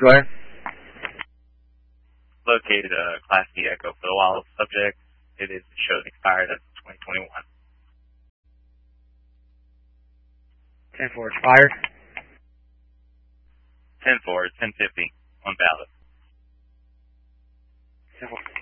Go ahead. Located Class D Echo for the wild subject. It is shows expired as 2021. 10-4 expired. 10-4, 1050 on ballot. 10-4.